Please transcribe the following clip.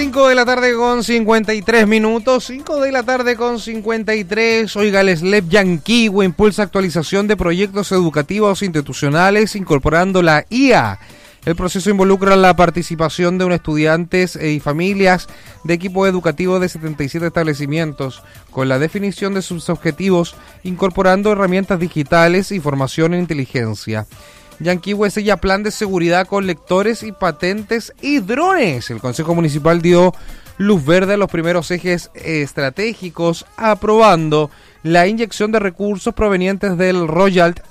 5 de la tarde con 53 minutos. 5 de la tarde con 53. Oiga, el SLEP Yanquihue impulsa actualización de proyectos educativos institucionales incorporando la IA. El proceso involucra la participación de estudiantes y familias de equipo educativo de 77 establecimientos, con la definición de sus objetivos, incorporando herramientas digitales y formación en inteligencia. Yanquihue sella plan de seguridad con lectores y patentes y drones. El Consejo Municipal dio luz verde a los primeros ejes estratégicos, aprobando la inyección de recursos provenientes del Royal